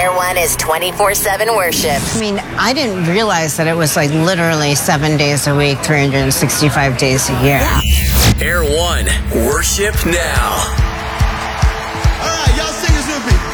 Air One is 24/7 worship. I mean, I didn't realize that it was like literally 7 days a week, 365 days a year. Air One, worship now. All right, y'all sing this with me.